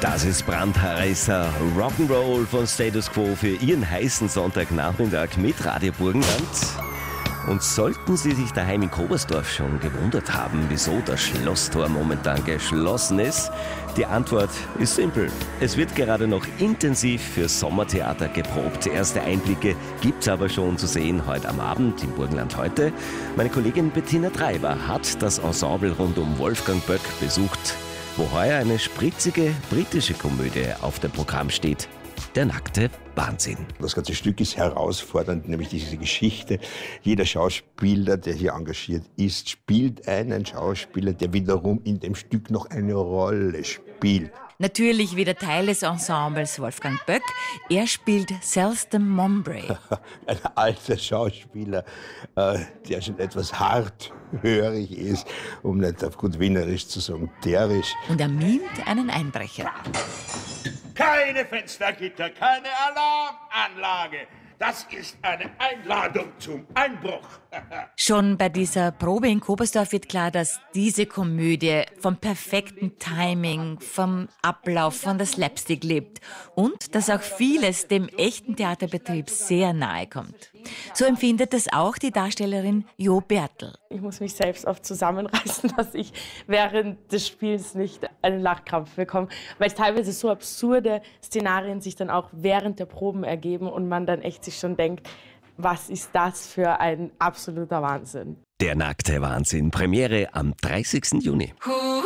Das ist brandheißer Rock'n'Roll von Status Quo für Ihren heißen Sonntagnachmittag mit Radio Burgenland. Und sollten Sie sich daheim in Kobersdorf schon gewundert haben, wieso das Schlosstor momentan geschlossen ist, die Antwort ist simpel. Es wird gerade noch intensiv für Sommertheater geprobt. Erste Einblicke gibt's aber schon zu sehen heute am Abend im Burgenland heute. Meine Kollegin Bettina Treiber hat das Ensemble rund um Wolfgang Böck besucht, wo heuer eine spritzige britische Komödie auf dem Programm steht. Der nackte Wahnsinn. Das ganze Stück ist herausfordernd, nämlich diese Geschichte. Jeder Schauspieler, der hier engagiert ist, spielt einen Schauspieler, der wiederum in dem Stück noch eine Rolle spielt. Natürlich wieder Teil des Ensembles Wolfgang Böck. Er spielt Selston Mombrey. Ein alter Schauspieler, der schon etwas harthörig ist, um nicht auf gut Wienerisch zu sagen, derisch. Und er mimt einen Einbrecher. Keine Fenstergitter, keine Alarmanlage. Das ist eine Einladung zum Einbruch. Schon bei dieser Probe in Kobersdorf wird klar, dass diese Komödie vom perfekten Timing, vom Ablauf, von der Slapstick lebt und dass auch vieles dem echten Theaterbetrieb sehr nahe kommt. So empfindet das auch die Darstellerin Jo Bertel. Ich muss mich selbst oft zusammenreißen, dass ich während des Spiels nicht einen Lachkrampf bekomme, weil teilweise so absurde Szenarien sich dann auch während der Proben ergeben und man dann echt sich schon denkt, was ist das für ein absoluter Wahnsinn. Der nackte Wahnsinn. Premiere am 30. Juni.